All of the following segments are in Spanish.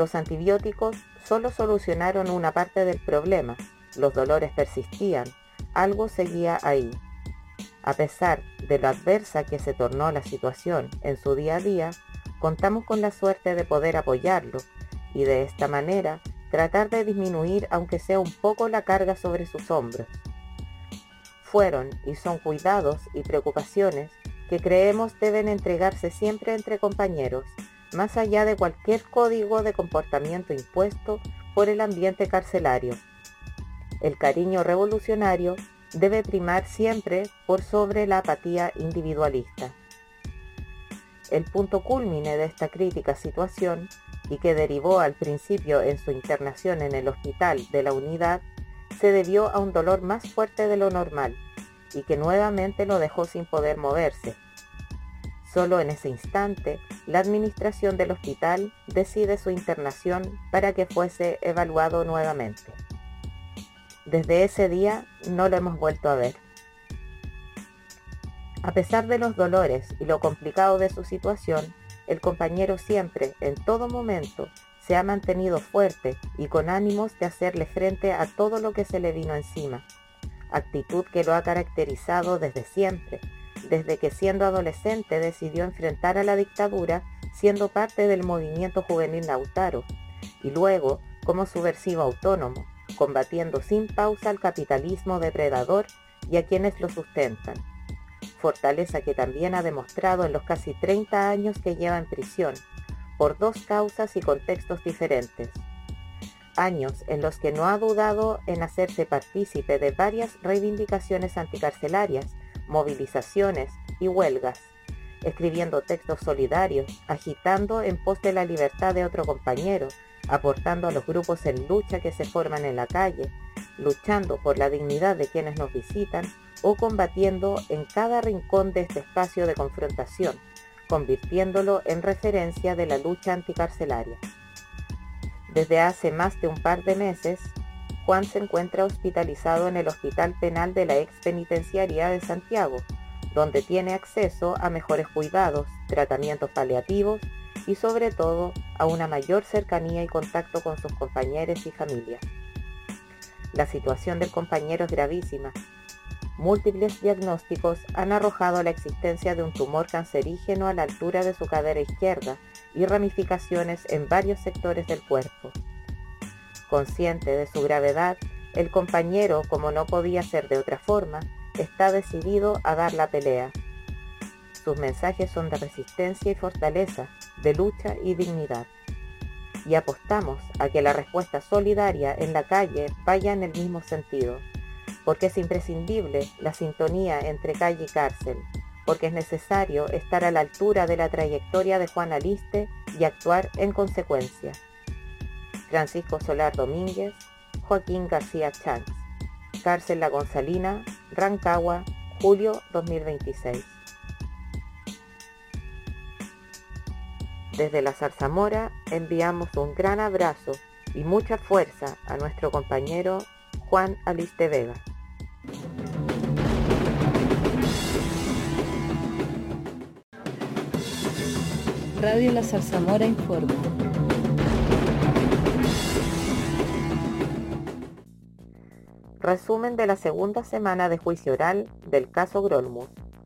Los antibióticos solo solucionaron una parte del problema, los dolores persistían, algo seguía ahí. A pesar de lo adversa que se tornó la situación en su día a día, contamos con la suerte de poder apoyarlo y de esta manera tratar de disminuir aunque sea un poco la carga sobre sus hombros. Fueron y son cuidados y preocupaciones que creemos deben entregarse siempre entre compañeros, más allá de cualquier código de comportamiento impuesto por el ambiente carcelario. El cariño revolucionario debe primar siempre por sobre la apatía individualista. El punto cúlmine de esta crítica situación, y que derivó al principio en su internación en el hospital de la unidad, se debió a un dolor más fuerte de lo normal, y que nuevamente lo dejó sin poder moverse. Solo en ese instante, la administración del hospital decide su internación para que fuese evaluado nuevamente. Desde ese día no lo hemos vuelto a ver. A pesar de los dolores y lo complicado de su situación, el compañero siempre, en todo momento, se ha mantenido fuerte y con ánimos de hacerle frente a todo lo que se le vino encima, actitud que lo ha caracterizado desde siempre, desde que siendo adolescente decidió enfrentar a la dictadura siendo parte del movimiento juvenil Lautaro, y luego como subversivo autónomo, combatiendo sin pausa al capitalismo depredador y a quienes lo sustentan. Fortaleza que también ha demostrado en los casi 30 años que lleva en prisión, por dos causas y contextos diferentes. Años en los que no ha dudado en hacerse partícipe de varias reivindicaciones anticarcelarias, movilizaciones y huelgas, escribiendo textos solidarios, agitando en pos de la libertad de otro compañero, aportando a los grupos en lucha que se forman en la calle, luchando por la dignidad de quienes nos visitan o combatiendo en cada rincón de este espacio de confrontación, convirtiéndolo en referencia de la lucha anticarcelaria. Desde hace más de un par de meses, Juan se encuentra hospitalizado en el Hospital Penal de la ex penitenciaría de Santiago, donde tiene acceso a mejores cuidados, tratamientos paliativos y sobre todo a una mayor cercanía y contacto con sus compañeros y familia. La situación del compañero es gravísima. Múltiples diagnósticos han arrojado la existencia de un tumor cancerígeno a la altura de su cadera izquierda y ramificaciones en varios sectores del cuerpo. Consciente de su gravedad, el compañero, como no podía ser de otra forma, está decidido a dar la pelea. Sus mensajes son de resistencia y fortaleza, de lucha y dignidad. Y apostamos a que la respuesta solidaria en la calle vaya en el mismo sentido, porque es imprescindible la sintonía entre calle y cárcel, porque es necesario estar a la altura de la trayectoria de Juan Aliste y actuar en consecuencia. Francisco Solar Domínguez, Joaquín García Chanks, Cárcel La Gonzalina, Rancagua, julio 2026. Desde la Zarzamora enviamos un gran abrazo y mucha fuerza a nuestro compañero Juan Aliste Vega. Radio La Zarzamora informa. Resumen de la segunda semana de juicio oral del caso Grolmus.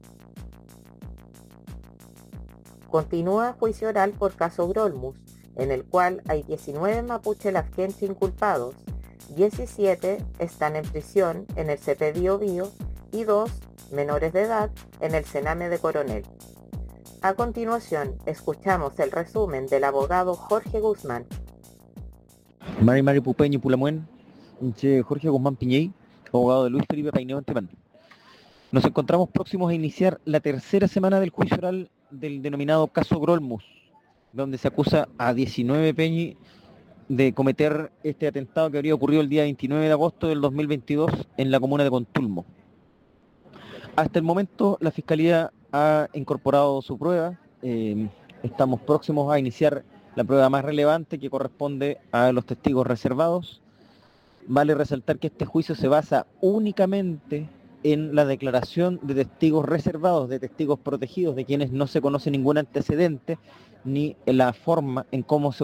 Continúa juicio oral por caso Grolmus, en el cual hay 19 mapuche lafkenche inculpados, 17 están en prisión en el CP Bío Bío y 2 menores de edad en el Sename de Coronel. A continuación, escuchamos el resumen del abogado Jorge Guzmán. Mari Pupeño Pulamuen, Jorge Guzmán Piñey, abogado de Luis Felipe Paineo Antepán. Nos encontramos próximos a iniciar la tercera semana del juicio oral del denominado caso Grolmus, donde se acusa a 19 peñi de cometer este atentado que habría ocurrido el día 29 de agosto del 2022 en la comuna de Contulmo. Hasta el momento la Fiscalía ha incorporado su prueba. Estamos próximos a iniciar la prueba más relevante que corresponde a los testigos reservados. Vale resaltar que este juicio se basa únicamente en la declaración de testigos reservados, de testigos protegidos, de quienes no se conoce ningún antecedente, ni en la forma en cómo se